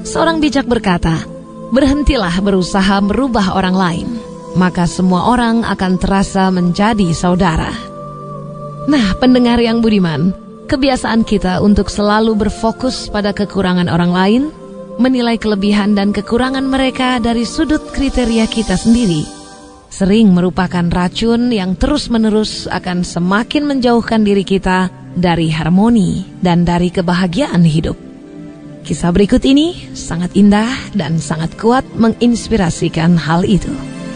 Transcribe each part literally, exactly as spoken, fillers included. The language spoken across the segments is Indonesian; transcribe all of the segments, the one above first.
Seorang bijak berkata, berhentilah berusaha merubah orang lain, maka semua orang akan terasa menjadi saudara. Nah, pendengar yang budiman, kebiasaan kita untuk selalu berfokus pada kekurangan orang lain, menilai kelebihan dan kekurangan mereka dari sudut kriteria kita sendiri, sering merupakan racun yang terus-menerus akan semakin menjauhkan diri kita dari harmoni dan dari kebahagiaan hidup. Kisah berikut ini sangat indah dan sangat kuat menginspirasikan hal itu.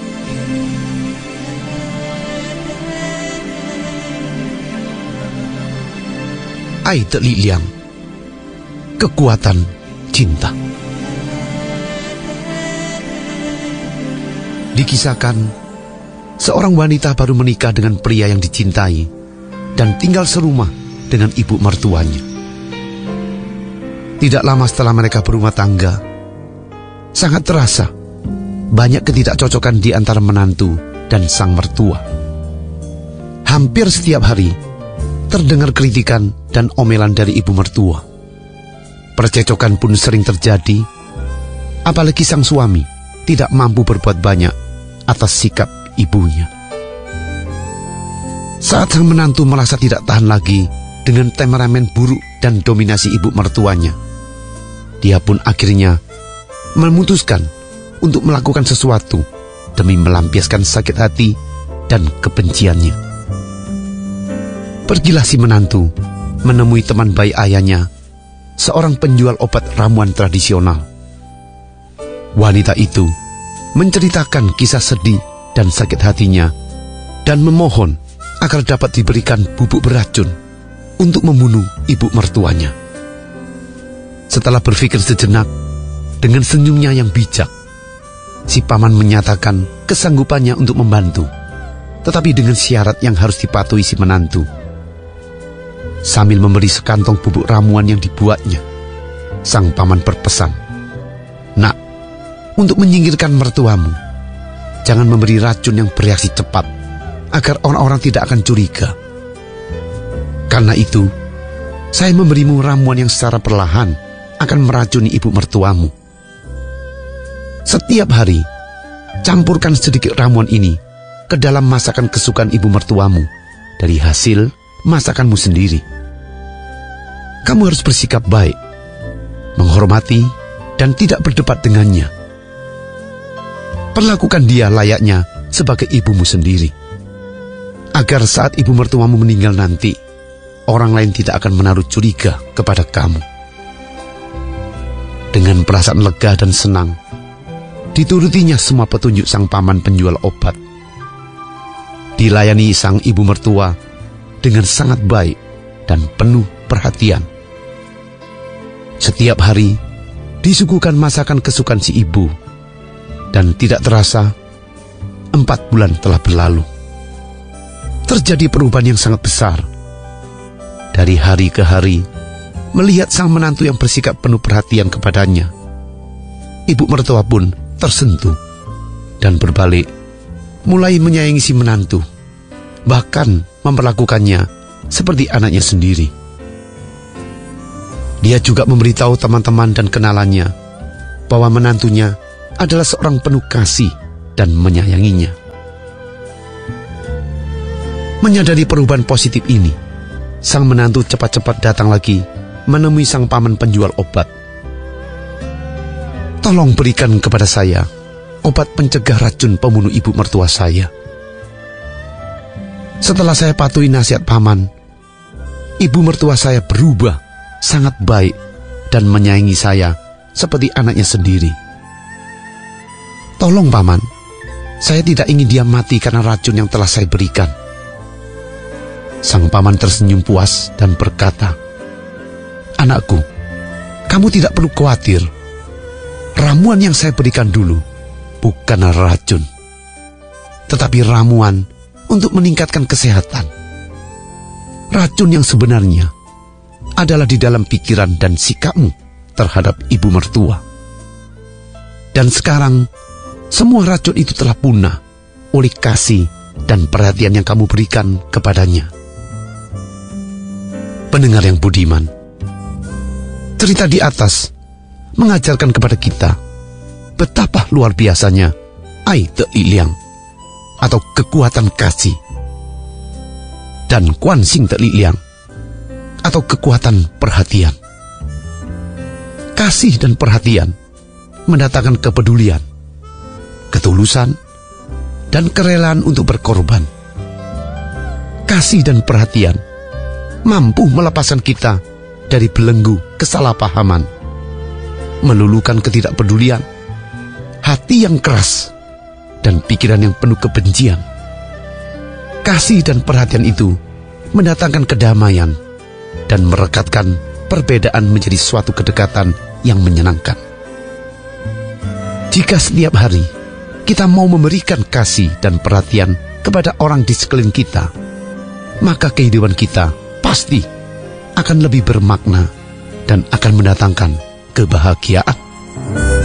Ai Te Li Liang, kekuatan cinta. Dikisahkan, seorang wanita baru menikah dengan pria yang dicintai dan tinggal serumah dengan ibu mertuanya. Tidak lama setelah mereka berumah tangga, sangat terasa banyak ketidakcocokan di antara menantu dan sang mertua. Hampir setiap hari terdengar kritikan dan omelan dari ibu mertua. Percecokan pun sering terjadi, apalagi sang suami tidak mampu berbuat banyak atas sikap ibunya. Saat sang menantu merasa tidak tahan lagi dengan temperamen buruk dan dominasi ibu mertuanya, dia pun akhirnya memutuskan untuk melakukan sesuatu demi melampiaskan sakit hati dan kebenciannya. Pergilah si menantu menemui teman baik ayahnya, seorang penjual obat ramuan tradisional. Wanita itu menceritakan kisah sedih dan sakit hatinya dan memohon agar dapat diberikan bubuk beracun untuk membunuh ibu mertuanya. Setelah berpikir sejenak, dengan senyumnya yang bijak, si paman menyatakan kesanggupannya untuk membantu, tetapi dengan syarat yang harus dipatuhi si menantu. Sambil memberi sekantong bubuk ramuan yang dibuatnya, sang paman berpesan, "Nak, untuk menyingkirkan mertuamu, jangan memberi racun yang bereaksi cepat, agar orang-orang tidak akan curiga. Karena itu, saya memberimu ramuan yang secara perlahan akan meracuni ibu mertuamu. Setiap hari, campurkan sedikit ramuan ini ke dalam masakan kesukaan ibu mertuamu dari hasil masakanmu sendiri. Kamu harus bersikap baik, menghormati, dan tidak berdebat dengannya. Perlakukan dia layaknya sebagai ibumu sendiri, agar saat ibu mertuamu meninggal nanti, orang lain tidak akan menaruh curiga kepada kamu." Dengan perasaan lega dan senang, diturutinya semua petunjuk sang paman penjual obat. Dilayani sang ibu mertua dengan sangat baik dan penuh perhatian. Setiap hari disuguhkan masakan kesukaan si ibu, dan tidak terasa empat bulan telah berlalu. Terjadi perubahan yang sangat besar. Dari hari ke hari, melihat sang menantu yang bersikap penuh perhatian kepadanya, ibu mertua pun tersentuh dan berbalik mulai menyayangi si menantu, bahkan memperlakukannya seperti anaknya sendiri. Dia juga memberitahu teman-teman dan kenalannya bahwa menantunya adalah seorang penuh kasih dan menyayanginya. Menyadari perubahan positif ini, sang menantu cepat-cepat datang lagi menemui sang paman penjual obat. "Tolong berikan kepada saya obat pencegah racun pembunuh ibu mertua saya. Setelah saya patuhi nasihat paman, ibu mertua saya berubah sangat baik dan menyayangi saya seperti anaknya sendiri. Tolong paman, saya tidak ingin dia mati karena racun yang telah saya berikan." Sang paman tersenyum puas dan berkata, "Anakku, kamu tidak perlu khawatir. Ramuan yang saya berikan dulu bukan racun, tetapi ramuan untuk meningkatkan kesehatan. Racun yang sebenarnya adalah di dalam pikiran dan sikapmu terhadap ibu mertua. Dan sekarang, semua racun itu telah punah oleh kasih dan perhatian yang kamu berikan kepadanya." Pendengar yang budiman, cerita di atas mengajarkan kepada kita betapa luar biasanya ai te liang atau kekuatan kasih, dan kuan sing te liang atau kekuatan perhatian. Kasih dan perhatian mendatangkan kepedulian, ketulusan, dan kerelaan untuk berkorban. Kasih dan perhatian mampu melepaskan kita dari belenggu kesalahpahaman, meluluhkan ketidakpedulian, hati yang keras, dan pikiran yang penuh kebencian. Kasih dan perhatian itu mendatangkan kedamaian dan merekatkan perbedaan menjadi suatu kedekatan yang menyenangkan. Jika setiap hari kita mau memberikan kasih dan perhatian kepada orang di sekeliling kita, maka kehidupan kita pasti akan lebih bermakna dan akan mendatangkan kebahagiaan.